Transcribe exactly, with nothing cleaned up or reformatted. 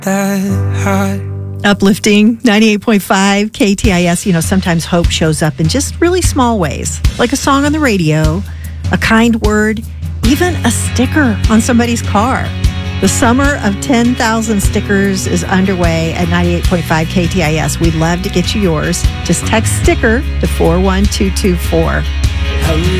that high. Uplifting, ninety-eight point five K T I S. You know, sometimes hope shows up in just really small ways, like a song on the radio, a kind word, even a sticker on somebody's car. The summer of ten thousand stickers is underway at ninety-eight point five K T I S. We'd love to get you yours. Just text sticker to four one two two four. Hello.